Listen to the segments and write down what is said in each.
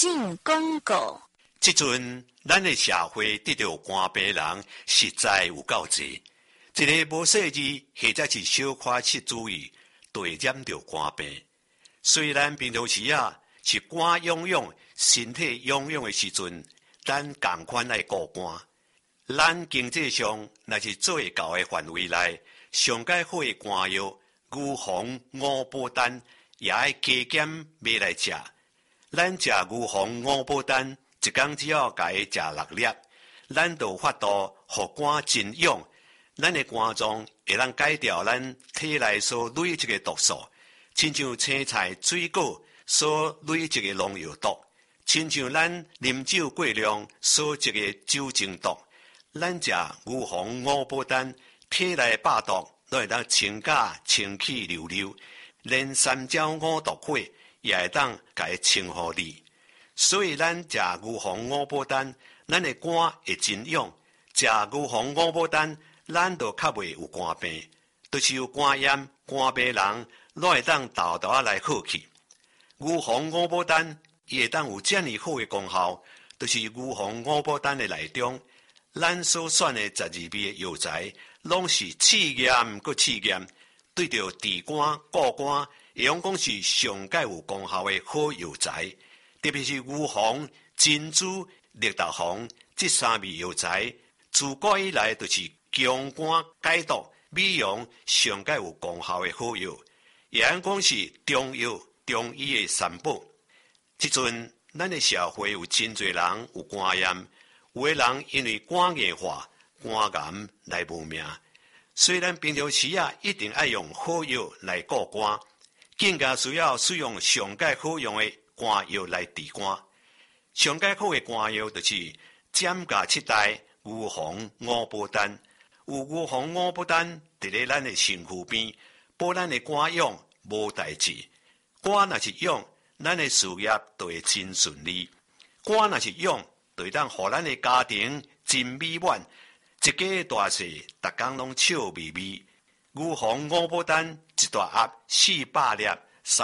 性广告。 即阵，咱的社会得到肝病人实在有够济。一个无细致，或者是小可失注意，就会染到肝病。虽然平常时是肝痒痒、身体痒痒的时阵，咱同款来顾肝。咱经济上若是做会到的范围内，上解好的肝药，牛黄、五宝丹也要加减买来食。咱食牛黄、五宝丹，一天只要甲伊食6粒，咱就有法度互肝真痒。咱的肝脏会当改掉咱体内所累积的毒素，亲像青菜、水果所累积的农药毒，亲像咱啉酒过量所积的酒精毒。咱食牛黄、五宝丹，体内百毒都会当清甲清气溜溜，连三焦五毒火也会当甲伊清互你。所以咱食牛黄、五宝丹，咱的肝会真痒；食牛黄、五宝丹，咱就较袂有肝病，就是有肝炎、肝病人，拢会当豆豆来好去。牛黄五宝丹伊会当有遮尔好的功效，就是牛黄五宝丹的内中，咱所选的12味的药材，拢是试验佮试验，对着治肝、顾肝，会用讲是上界有功效的好药材。特别是牛黄、珍珠、绿豆黄这3味药材，自古以来就是强肝解毒、美容上界有功效的好药，也按讲是中药、中医的三宝。即阵，咱的社会有真侪人有肝炎，有的人因为肝硬化、肝癌来无命。虽然平常时一定要用好药来顾肝，更加需要使用上界好用的肝药来治肝。上界好的肝药就是减价7代牛黄、五宝丹。有牛黄、五宝丹伫咧咱的身躯边，保咱的肝痒无代志。肝若是痒，咱的事业就会真顺利；肝若是痒，就会当互咱的家庭真美满，一家大细，逐工拢笑眯眯。牛黄、五宝丹一大盒400粒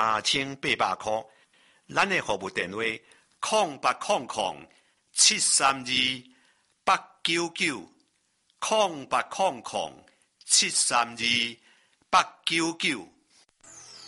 ，3800块。咱的服务电话：0800-732-899，0800-732-899。